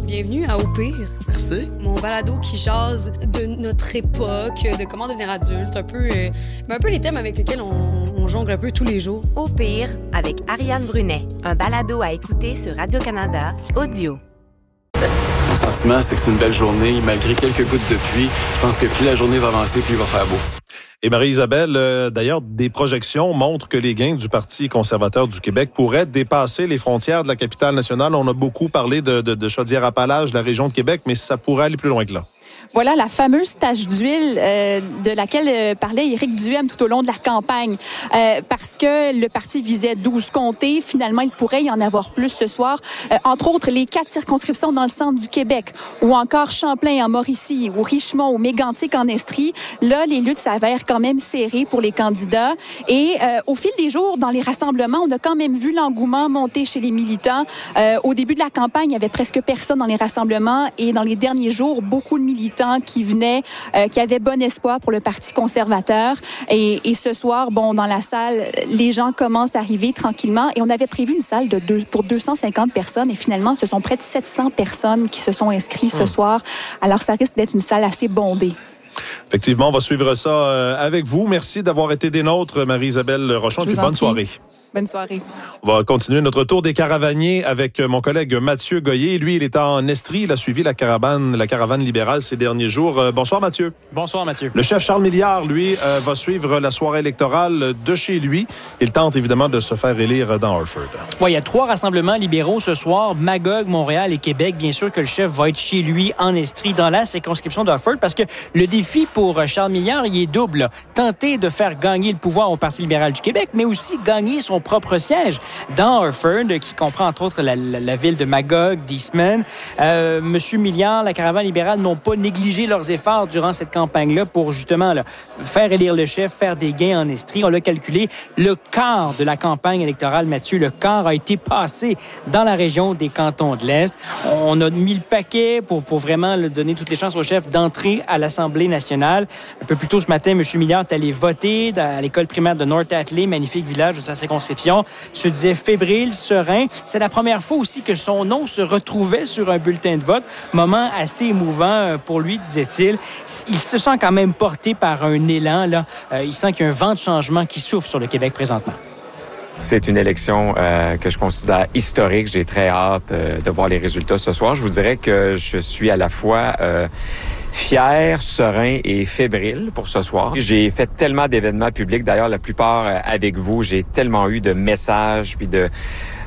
Bienvenue à Au pire. Merci. Mon balado qui jase de notre époque, de comment devenir adulte, un peu les thèmes avec lesquels on jongle un peu tous les jours. Au pire, avec Ariane Brunet, un balado à écouter sur Radio-Canada, audio. Mon sentiment, c'est que c'est une belle journée. Malgré quelques gouttes de pluie, je pense que plus la journée va avancer, plus il va faire beau. Et Marie-Isabelle, d'ailleurs, des projections montrent que les gains du Parti conservateur du Québec pourraient dépasser les frontières de la capitale nationale. On a beaucoup parlé de Chaudière-Appalaches, de la région de Québec, mais ça pourrait aller plus loin que là. Voilà la fameuse tache d'huile de laquelle parlait Éric Duhem tout au long de la campagne. Parce que le parti visait 12 comtés, finalement, il pourrait y en avoir plus ce soir. Entre autres, les 4 circonscriptions dans le centre du Québec, ou encore Champlain en Mauricie, ou Richemont, ou Mégantic en Estrie. Là, les luttes s'avèrent quand même serrées pour les candidats. Et au fil des jours, dans les rassemblements, on a quand même vu l'engouement monter chez les militants. Au début de la campagne, il y avait presque personne dans les rassemblements. Et dans les derniers jours, beaucoup de militants qui venaient, qui avaient bon espoir pour le Parti conservateur. Et ce soir, dans la salle, les gens commencent à arriver tranquillement. Et on avait prévu une salle pour 250 personnes. Et finalement, ce sont près de 700 personnes qui se sont inscrites ce soir. Alors, ça risque d'être une salle assez bondée. Effectivement, on va suivre ça avec vous. Merci d'avoir été des nôtres, Marie-Isabelle Rochon. Puis bonne soirée. Bonne soirée. On va continuer notre tour des caravaniers avec mon collègue Mathieu Goyer. Lui, il est en Estrie. Il a suivi la caravane libérale ces derniers jours. Bonsoir, Mathieu. Bonsoir, Mathieu. Le chef Charles Milliard, lui, va suivre la soirée électorale de chez lui. Il tente évidemment de se faire élire dans Harford. Oui, il y a 3 rassemblements libéraux ce soir. Magog, Montréal et Québec. Bien sûr que le chef va être chez lui en Estrie, dans la circonscription d'Harford, parce que le défi pour Charles Milliard, il est double. Là. Tenter de faire gagner le pouvoir au Parti libéral du Québec, mais aussi gagner son propre siège dans Harford, qui comprend entre autres la ville de Magog, d'Eastman. Monsieur Milliard, la caravane libérale n'ont pas négligé leurs efforts durant cette campagne-là pour justement faire élire le chef, faire des gains en Estrie. On l'a calculé, le quart de la campagne électorale, Mathieu, le quart a été passé dans la région des cantons de l'Est. On a mis le paquet pour vraiment donner toutes les chances au chef d'entrer à l'Assemblée nationale. Un peu plus tôt ce matin, monsieur Milliard est allé voter à l'école primaire de North Atlee, magnifique village de sa circonscription. Se disait fébrile, serein. C'est la première fois aussi que son nom se retrouvait sur un bulletin de vote. Moment assez émouvant pour lui, disait-il. Il se sent quand même porté par un élan. Là. Il sent qu'il y a un vent de changement qui souffle sur le Québec présentement. C'est une élection que je considère historique. J'ai très hâte de voir les résultats ce soir. Je vous dirais que je suis à la fois fier, serein et fébrile pour ce soir. J'ai fait tellement d'événements publics, d'ailleurs la plupart avec vous. J'ai tellement eu de messages puis de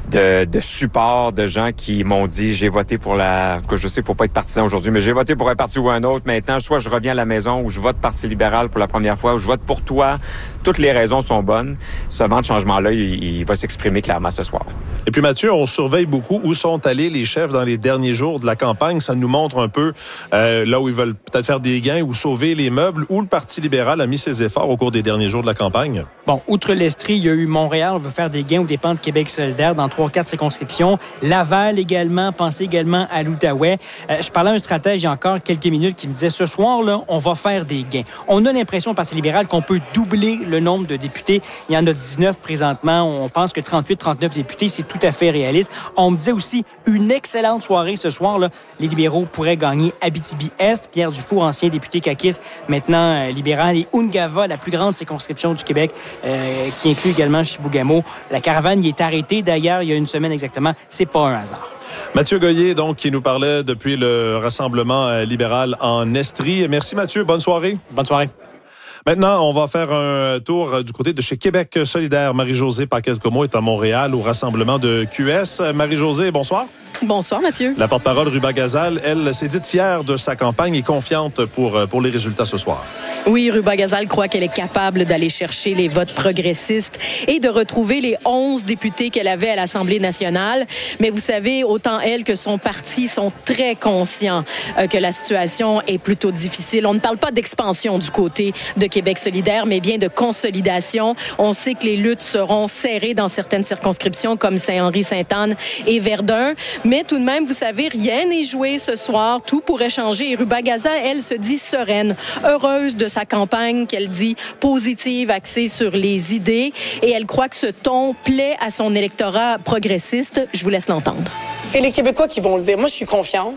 support de gens qui m'ont dit j'ai voté pour je sais qu'il ne faut pas être partisan aujourd'hui, mais j'ai voté pour un parti ou un autre. Maintenant, soit je reviens à la maison ou je vote Parti libéral pour la première fois ou je vote pour toi. Toutes les raisons sont bonnes. Ce vent de changement-là, il va s'exprimer clairement ce soir. Et puis Mathieu, on surveille beaucoup où sont allés les chefs dans les derniers jours de la campagne. Ça nous montre un peu là où ils veulent peut-être faire des gains ou sauver les meubles, où le Parti libéral a mis ses efforts au cours des derniers jours de la campagne. Bon, outre l'Estrie, il y a eu Montréal. On veut faire des gains aux dépens de Québec solidaire dans 3-4 circonscriptions. Laval également, pensez également à l'Outaouais. Je parlais à un stratège il y a encore quelques minutes qui me disait ce soir, là, on va faire des gains. On a l'impression au Parti libéral qu'on peut doubler le nombre de députés. Il y en a 19 présentement. On pense que 38-39 députés, c'est tout à fait réaliste. On me disait aussi une excellente soirée ce soir. Là. Les libéraux pourraient gagner Abitibi-Est. Pierre Dufour, ancien député caquiste, maintenant libéral. Et Ungava, la plus grande circonscription du Québec, qui inclut également Chibougamau. La caravane y est arrêtée d'ailleurs il y a une semaine exactement. C'est pas un hasard. Mathieu Goyer, donc, qui nous parlait depuis le rassemblement libéral en Estrie. Merci Mathieu, bonne soirée. Bonne soirée. Maintenant, on va faire un tour du côté de chez Québec solidaire. Marie-Josée Paquette-Comeau est à Montréal au rassemblement de QS. Marie-Josée, bonsoir. Bonsoir, Mathieu. La porte-parole Ruba Gazal, elle s'est dite fière de sa campagne et confiante pour les résultats ce soir. Oui, Ruba Gazal croit qu'elle est capable d'aller chercher les votes progressistes et de retrouver les 11 députés qu'elle avait à l'Assemblée nationale. Mais vous savez, autant elle que son parti sont très conscients que la situation est plutôt difficile. On ne parle pas d'expansion du côté de Québec solidaire, mais bien de consolidation. On sait que les luttes seront serrées dans certaines circonscriptions comme Saint-Henri, Sainte-Anne et Verdun. Mais tout de même, vous savez, rien n'est joué ce soir. Tout pourrait changer. Et Ruba Gazal, elle, se dit sereine, heureuse de sa campagne qu'elle dit positive, axée sur les idées. Et elle croit que ce ton plaît à son électorat progressiste. Je vous laisse l'entendre. C'est les Québécois qui vont le dire. Moi, je suis confiante.